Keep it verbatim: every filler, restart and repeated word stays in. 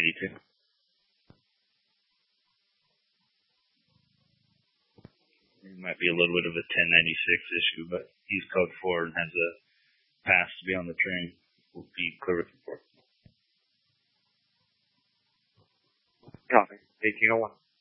eighty-two. It might be a little bit of a ten ninety-six issue, but he's code four and has a pass to be on the train. Will be clear report. Copy. eighteen oh one.